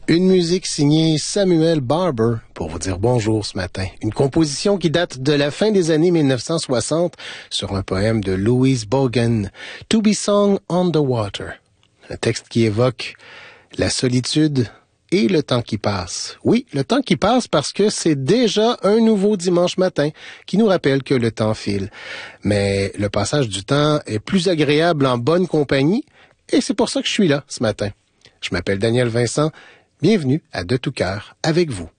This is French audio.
Une musique signée Samuel Barber pour vous dire bonjour ce matin. Une composition qui date de la fin des années 1960 sur un poème de Louise Bogan, To Be Sung on the Water. Un texte qui évoque la solitude et le temps qui passe. Oui, le temps qui passe parce que c'est déjà un nouveau dimanche matin qui nous rappelle que le temps file. Mais le passage du temps est plus agréable en bonne compagnie et c'est pour ça que je suis là ce matin. Je m'appelle Daniel Vincent. Bienvenue à De tout cœur avec vous.